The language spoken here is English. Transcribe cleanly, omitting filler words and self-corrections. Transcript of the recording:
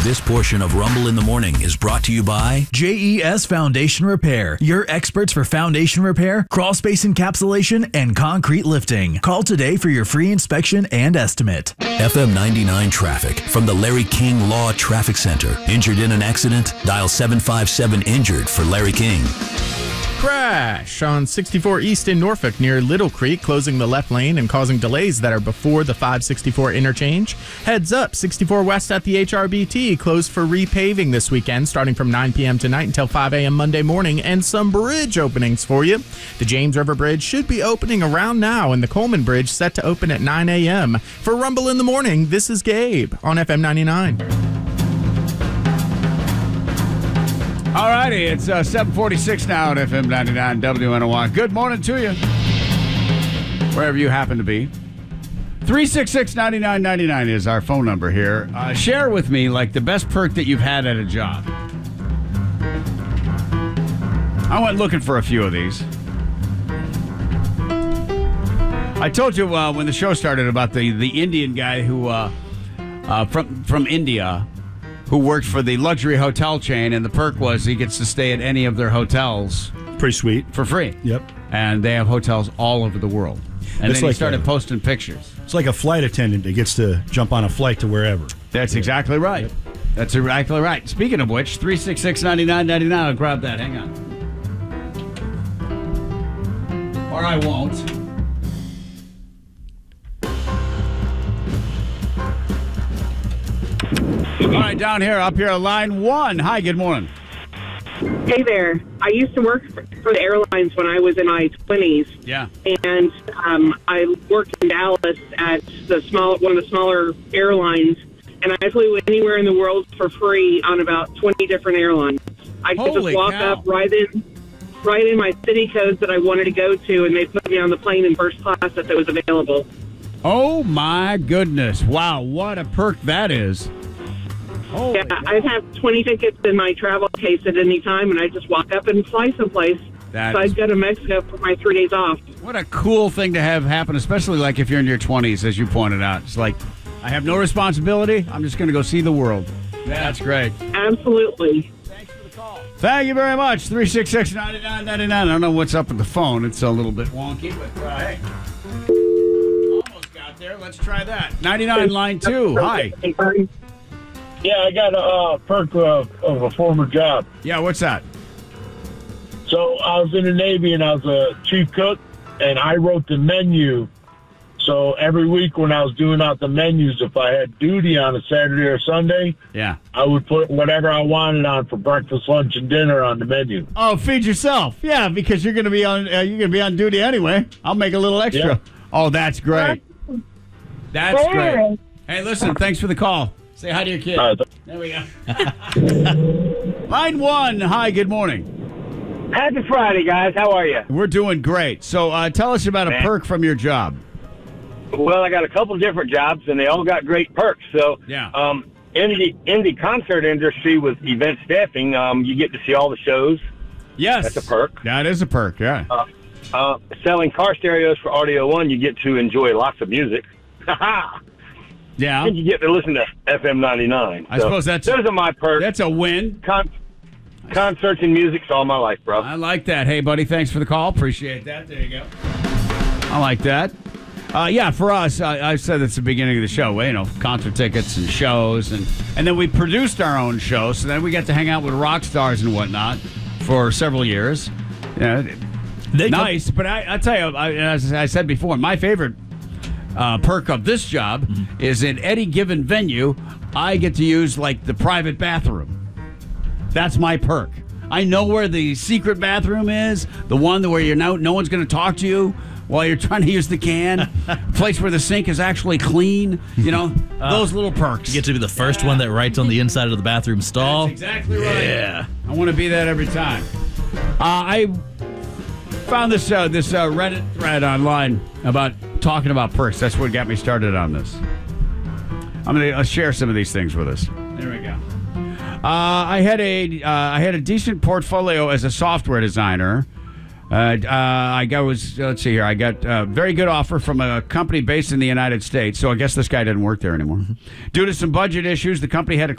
This portion of Rumble in the Morning is brought to you by JES Foundation Repair, your experts for foundation repair, crawl space encapsulation, and concrete lifting. Call today for your free inspection and estimate. FM 99 traffic from the Larry King Law Traffic Center. Injured in an accident? Dial 757-INJURED for Larry King. Crash on 64 East in Norfolk near Little Creek, closing the left lane and causing delays that are before the 564 interchange. Heads up, 64 West at the HRBT closed for repaving this weekend, starting from 9 p.m. tonight until 5 a.m. Monday morning, and some bridge openings for you. The James River Bridge should be opening around now, and the Coleman Bridge set to open at 9 a.m. For Rumble in the Morning, this is Gabe on FM 99. All righty, it's 7:46 now at FM 99 WNOY. Good morning to you, wherever you happen to be. 366-9999 is our phone number here. Share with me, like, the best perk that you've had at a job. I went looking for a few of these. I told you when the show started about the Indian guy who from India, who worked for the luxury hotel chain, and the perk was he gets to stay at any of their hotels. Pretty sweet. For free. Yep. And they have hotels all over the world. And It's then he like started posting pictures. It's like a flight attendant that gets to jump on a flight to wherever. That's exactly right. Yep. That's exactly right. Speaking of which, 366-9999, I'll grab that. Hang on. Or I won't. All right, down here, up here, line one. Hi, good morning. Hey there. I used to work for the airlines when I was in my 20s. Yeah. And I worked in Dallas at one of the smaller airlines, and I flew anywhere in the world for free on about 20 different airlines. I could Holy just walk cow. up right in my city codes that I wanted to go to, and they put me on the plane in first class if it was available. Oh, my goodness. Wow, what a perk that is. Holy Yeah, cow. I have 20 tickets in my travel case at any time, and I just walk up and fly someplace. That So is- I'd go to Mexico for my 3 days off. What a cool thing to have happen, especially like if you're in your 20s, as you pointed out. It's like, I have no responsibility. I'm just going to go see the world. That's great. Absolutely. Thank you very much. 366-9999. I don't know what's up with the phone. It's a little bit wonky, but hey. Almost got there. Let's try that. 99 line 2. Hi. Yeah, I got a perk of a former job. Yeah, what's that? So I was in the Navy and I was a chief cook, and I wrote the menu. So every week when I was doing out the menus, if I had duty on a Saturday or Sunday, Yeah. I would put whatever I wanted on for breakfast, lunch, and dinner on the menu. Oh, feed yourself. Yeah, because you're going to be on duty anyway. I'll make a little extra. Yeah. Oh, that's great. That's great. Hey, listen, thanks for the call. Say hi to your kid. There we go. Line 1. Hi, good morning. Happy Friday, guys. How are you? We're doing great. So tell us about a perk from your job. Well, I got a couple different jobs, and they all got great perks. So, Yeah. in the concert industry with event staffing, you get to see all the shows. Yes. That's a perk. That is a perk, yeah. Selling car stereos for Audio One, you get to enjoy lots of music. Yeah. And you get to listen to FM 99. I suppose those are my perks. That's a win. Concerts and music's all my life, bro. I like that. Hey, buddy, thanks for the call. Appreciate that. There you go. I like that. Yeah, for us, I said it's the beginning of the show. Concert tickets and shows, and then we produced our own show. So then we got to hang out with rock stars and whatnot for several years. Nice, but I tell you, as I said before, my favorite perk of this job is in any given venue, I get to use like the private bathroom. That's my perk. I know where the secret bathroom is, the one where no one's going to talk to you while you're trying to use the can, place where the sink is actually clean, those little perks. You get to be the first one that writes on the inside of the bathroom stall. That's exactly right. Yeah. I want to be that every time. I found this Reddit thread online about talking about perks. That's what got me started on this. I'm going to share some of these things with us. There we go. I had a decent portfolio as a software designer. I got a very good offer from a company based in the United States. So I guess this guy didn't work there anymore. Due to some budget issues, the company had to